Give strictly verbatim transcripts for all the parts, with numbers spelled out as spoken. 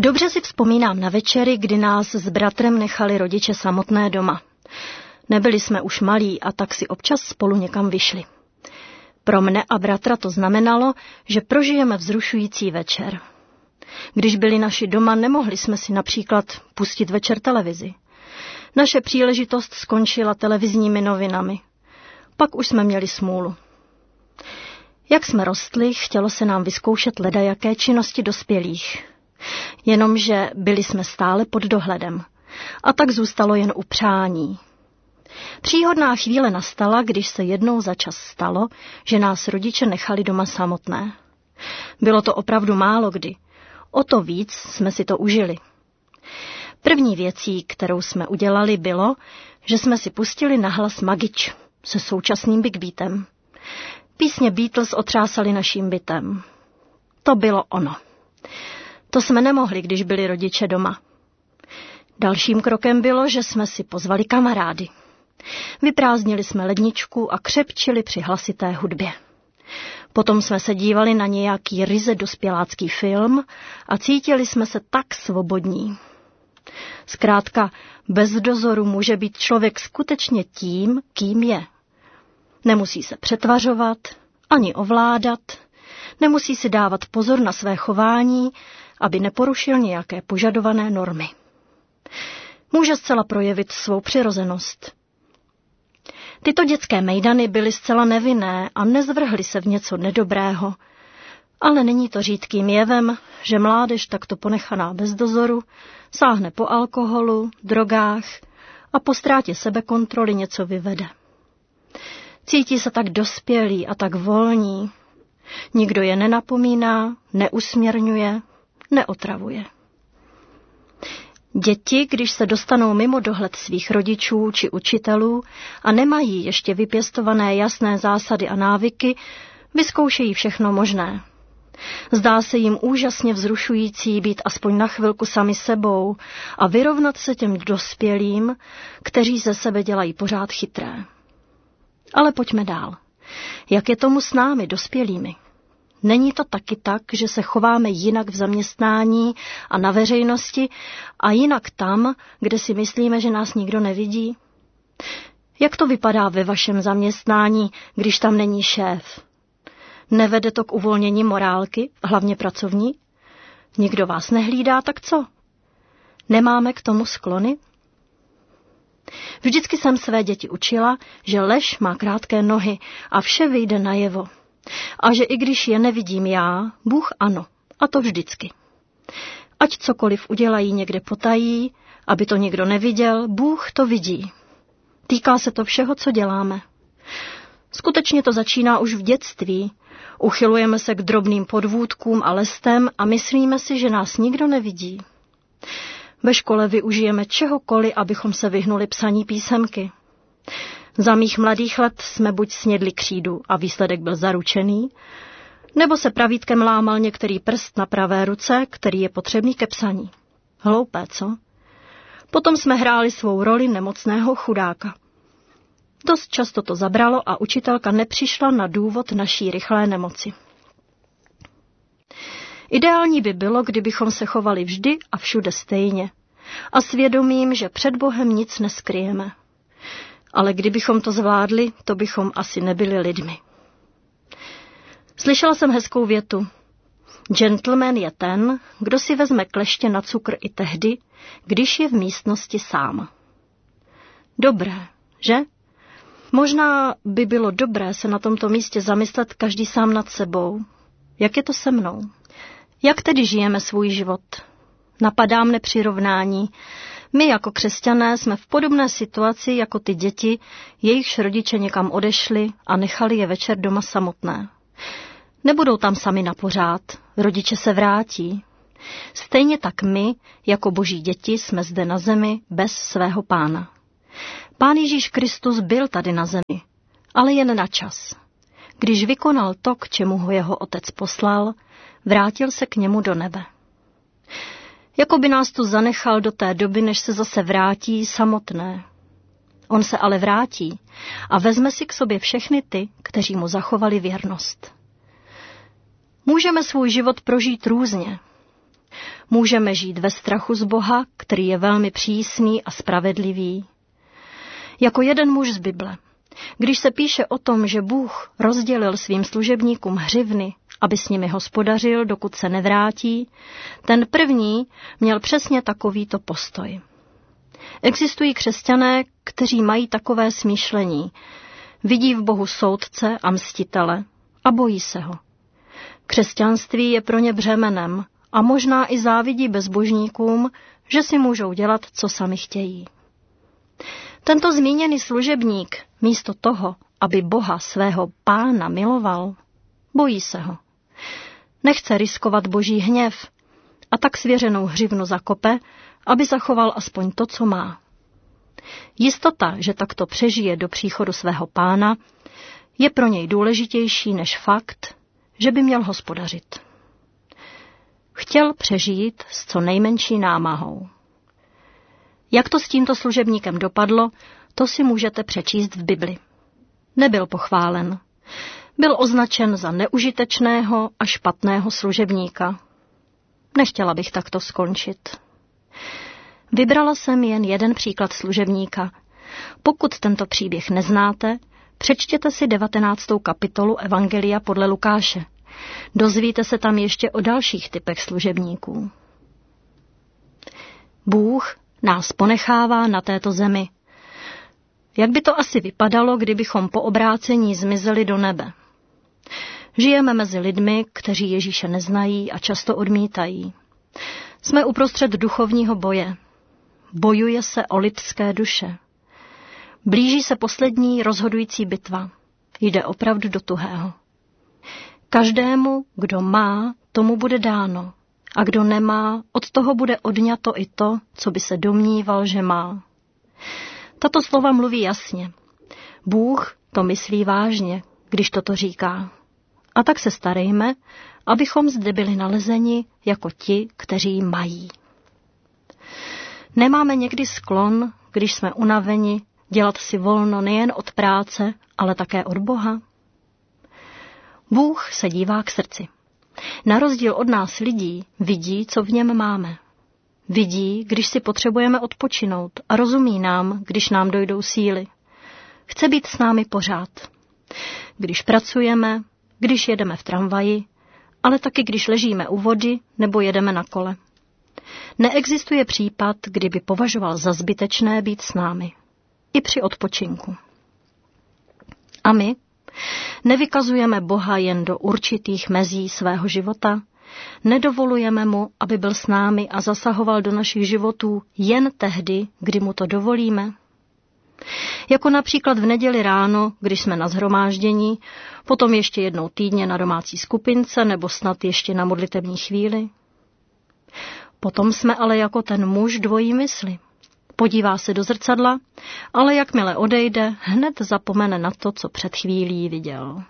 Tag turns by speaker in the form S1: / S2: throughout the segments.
S1: Dobře si vzpomínám na večery, kdy nás s bratrem nechali rodiče samotné doma. Nebyli jsme už malí a tak si občas spolu někam vyšli. Pro mne a bratra to znamenalo, že prožijeme vzrušující večer. Když byli naši doma, nemohli jsme si například pustit večer televizi. Naše příležitost skončila televizními novinami. Pak už jsme měli smůlu. Jak jsme rostli, chtělo se nám vyzkoušet ledajaké činnosti dospělých. Jenomže byli jsme stále pod dohledem. A tak zůstalo jen u přání. Příhodná chvíle nastala, když se jednou za čas stalo, že nás rodiče nechali doma samotné. Bylo to opravdu málo kdy. O to víc jsme si to užili. První věcí, kterou jsme udělali, bylo, že jsme si pustili nahlas Magič se současným Big Beatem. Písně Beatles otřásaly naším bytem. To bylo ono. To jsme nemohli, když byli rodiče doma. Dalším krokem bylo, že jsme si pozvali kamarády. Vyprázdnili jsme ledničku a křepčili při hlasité hudbě. Potom jsme se dívali na nějaký ryze dospělácký film a cítili jsme se tak svobodní. Zkrátka, bez dozoru může být člověk skutečně tím, kým je. Nemusí se přetvařovat, ani ovládat, nemusí si dávat pozor na své chování, aby neporušil nějaké požadované normy. Může zcela projevit svou přirozenost. Tyto dětské mejdany byly zcela nevinné a nezvrhly se v něco nedobrého, ale není to řídkým jevem, že mládež takto ponechaná bez dozoru sáhne po alkoholu, drogách a po ztrátě sebekontroly něco vyvede. Cítí se tak dospělí a tak volní. Nikdo je nenapomíná, neusměrňuje, neotravuje. Děti, když se dostanou mimo dohled svých rodičů či učitelů a nemají ještě vypěstované jasné zásady a návyky, vyzkoušejí všechno možné. Zdá se jim úžasně vzrušující být aspoň na chvilku sami sebou a vyrovnat se těm dospělým, kteří ze sebe dělají pořád chytré. Ale pojďme dál. Jak je tomu s námi, dospělými? Není to taky tak, že se chováme jinak v zaměstnání a na veřejnosti a jinak tam, kde si myslíme, že nás nikdo nevidí? Jak to vypadá ve vašem zaměstnání, když tam není šéf? Nevede to k uvolnění morálky, hlavně pracovní? Nikdo vás nehlídá, tak co? Nemáme k tomu sklony? Vždycky jsem své děti učila, že lež má krátké nohy a vše vyjde najevo. A že i když je nevidím já, Bůh ano, a to vždycky. Ať cokoliv udělají někde potají, aby to nikdo neviděl, Bůh to vidí. Týká se to všeho, co děláme. Skutečně to začíná už v dětství. Uchylujeme se k drobným podvůdkům a lestem a myslíme si, že nás nikdo nevidí. Ve škole využijeme čehokoliv, abychom se vyhnuli psaní písemky. Za mých mladých let jsme buď snědli křídu a výsledek byl zaručený, nebo se pravítkem lámal některý prst na pravé ruce, který je potřebný ke psaní. Hloupé, co? Potom jsme hráli svou roli nemocného chudáka. Dost často to zabralo a učitelka nepřišla na důvod naší rychlé nemoci. Ideální by bylo, kdybychom se chovali vždy a všude stejně a svědomím, že před Bohem nic neskryjeme. Ale kdybychom to zvládli, to bychom asi nebyli lidmi. Slyšela jsem hezkou větu. Gentleman je ten, kdo si vezme kleště na cukr i tehdy, když je v místnosti sám. Dobré, že? Možná by bylo dobré se na tomto místě zamyslet každý sám nad sebou. Jak je to se mnou? Jak tedy žijeme svůj život? Napadá mne přirovnání. My jako křesťané jsme v podobné situaci jako ty děti, jejichž rodiče někam odešli a nechali je večer doma samotné. Nebudou tam sami na pořád, rodiče se vrátí. Stejně tak my, jako boží děti, jsme zde na zemi bez svého pána. Pán Ježíš Kristus byl tady na zemi, ale jen na čas. Když vykonal to, k čemu ho jeho otec poslal, vrátil se k němu do nebe. Jako by nás tu zanechal do té doby, než se zase vrátí samotné. On se ale vrátí a vezme si k sobě všechny ty, kteří mu zachovali věrnost. Můžeme svůj život prožít různě. Můžeme žít ve strachu z Boha, který je velmi přísný a spravedlivý. Jako jeden muž z Bible. Když se píše o tom, že Bůh rozdělil svým služebníkům hřivny, aby s nimi hospodařil, dokud se nevrátí, ten první měl přesně takovýto postoj. Existují křesťané, kteří mají takové smýšlení. Vidí v Bohu soudce a mstitele a bojí se ho. Křesťanství je pro ně břemenem a možná i závidí bezbožníkům, že si můžou dělat, co sami chtějí. Tento zmíněný služebník místo toho, aby Boha svého Pána miloval, bojí se ho. Nechce riskovat Boží hněv a tak svěřenou hřivnu zakope, aby zachoval aspoň to, co má. Jistota, že takto přežije do příchodu svého Pána, je pro něj důležitější než fakt, že by měl hospodařit. Chtěl přežít s co nejmenší námahou. Jak to s tímto služebníkem dopadlo, to si můžete přečíst v Bibli. Nebyl pochválen. Byl označen za neužitečného a špatného služebníka. Nechtěla bych takto skončit. Vybrala jsem jen jeden příklad služebníka. Pokud tento příběh neznáte, přečtěte si devatenáctou kapitolu Evangelia podle Lukáše. Dozvíte se tam ještě o dalších typech služebníků. Bůh nás ponechává na této zemi. Jak by to asi vypadalo, kdybychom po obrácení zmizeli do nebe? Žijeme mezi lidmi, kteří Ježíše neznají a často odmítají. Jsme uprostřed duchovního boje. Bojuje se o lidské duše. Blíží se poslední rozhodující bitva. Jde opravdu do tuhého. Každému, kdo má, tomu bude dáno. A kdo nemá, od toho bude odňato i to, co by se domníval, že má. Tato slova mluví jasně. Bůh to myslí vážně, když toto říká. A tak se starejme, abychom zde byli nalezeni jako ti, kteří mají. Nemáme někdy sklon, když jsme unaveni, dělat si volno nejen od práce, ale také od Boha? Bůh se dívá k srdci. Na rozdíl od nás lidí vidí, co v něm máme. Vidí, když si potřebujeme odpočinout a rozumí nám, když nám dojdou síly. Chce být s námi pořád. Když pracujeme, když jedeme v tramvaji, ale taky když ležíme u vody nebo jedeme na kole. Neexistuje případ, kdyby považoval za zbytečné být s námi. I při odpočinku. A my? Nevykazujeme Boha jen do určitých mezí svého života, nedovolujeme mu, aby byl s námi a zasahoval do našich životů jen tehdy, kdy mu to dovolíme. Jako například v neděli ráno, když jsme na shromáždění, potom ještě jednou týdně na domácí skupince nebo snad ještě na modlitební chvíli. Potom jsme ale jako ten muž dvojí mysli. Podívá se do zrcadla, ale jakmile odejde, hned zapomene na to, co před chvílí viděl.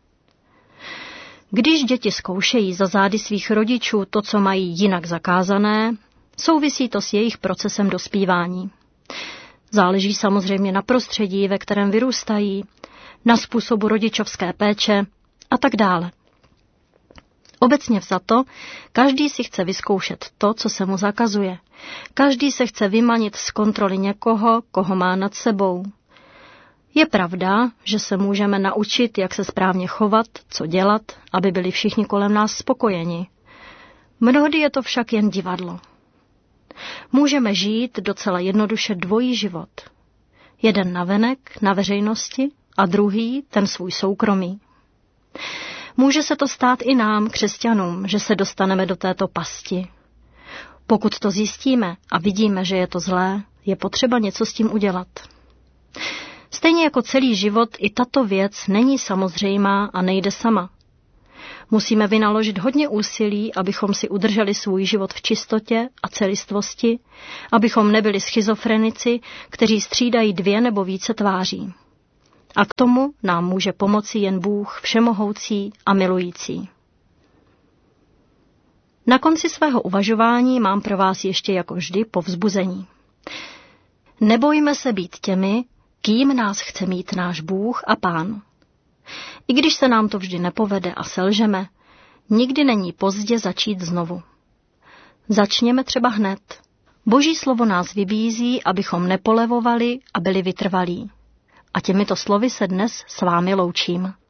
S1: Když děti zkoušejí za zády svých rodičů to, co mají jinak zakázané, souvisí to s jejich procesem dospívání. Záleží samozřejmě na prostředí, ve kterém vyrůstají, na způsobu rodičovské péče a tak dále. Obecně vzato, každý si chce vyzkoušet to, co se mu zakazuje. Každý se chce vymanit z kontroly někoho, koho má nad sebou. Je pravda, že se můžeme naučit, jak se správně chovat, co dělat, aby byli všichni kolem nás spokojeni. Mnohdy je to však jen divadlo. Můžeme žít docela jednoduše dvojí život. Jeden navenek, na veřejnosti, a druhý, ten svůj soukromý. Může se to stát i nám, křesťanům, že se dostaneme do této pasti. Pokud to zjistíme a vidíme, že je to zlé, je potřeba něco s tím udělat. Stejně jako celý život, i tato věc není samozřejmá a nejde sama. Musíme vynaložit hodně úsilí, abychom si udrželi svůj život v čistotě a celistvosti, abychom nebyli schizofrenici, kteří střídají dvě nebo více tváří. A k tomu nám může pomoci jen Bůh všemohoucí a milující. Na konci svého uvažování mám pro vás ještě jako vždy povzbuzení. Nebojme se být těmi, kým nás chce mít náš Bůh a Pán. I když se nám to vždy nepovede a selžeme, nikdy není pozdě začít znovu. Začněme třeba hned. Boží slovo nás vybízí, abychom nepolevovali a byli vytrvalí. A těmito slovy se dnes s vámi loučím.